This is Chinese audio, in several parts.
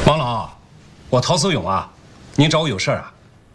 王老，我陶思勇啊，您找我有事啊？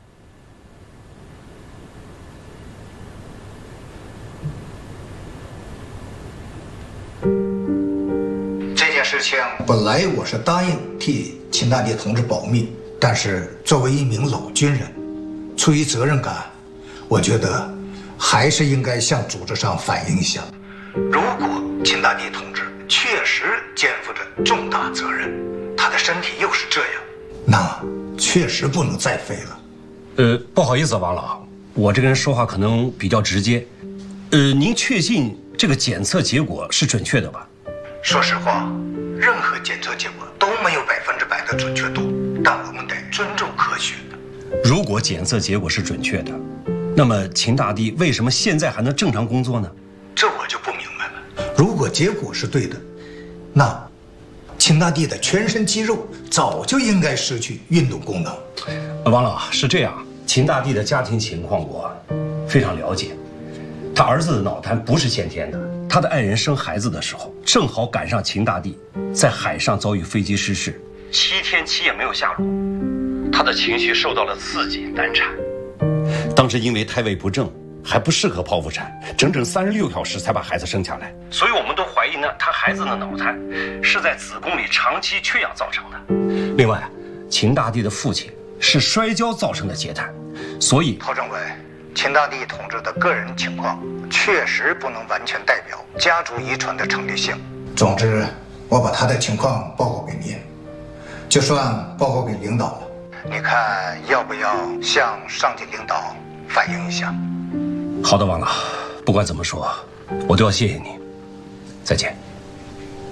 这件事情本来我是答应替秦大帝同志保密，但是作为一名老军人，出于责任感，我觉得还是应该向组织上反映一下。如果秦大帝同志确实肩负着重大责任，他的身体又是这样，那确实不能再飞了。 不好意思，王老，我这个人说话可能比较直接。您确信这个检测结果是准确的吧？ 说实话，任何检测结果都没有100%的准确度，但我们得尊重科学。 如果检测结果是准确的，那么秦大帝为什么现在还能正常工作呢？ 这我就不明白了。如果结果是对的，那秦大帝的全身肌肉早就应该失去运动功能。 王老，是这样，秦大帝的家庭情况我非常了解，他儿子的脑瘫不是先天的，他的爱人生孩子的时候，正好赶上秦大帝在海上遭遇飞机失事，7天7夜没有下落，他的情绪受到了刺激，难产。当时因为胎位不正，还不适合剖腹产，整整36小时才把孩子生下来，所以我们都怀疑呢，他孩子的脑瘫是在子宫里长期缺氧造成的。另外，秦大帝的父亲是摔跤造成的截瘫，所以陶政委，秦大帝同志的个人情况确实不能完全代表家族遗传的成立性。总之，我把他的情况报告给您，就算报告给领导了，你看要不要向上级领导反映一下？ 好的，王老，不管怎么说，我都要谢谢你。再见。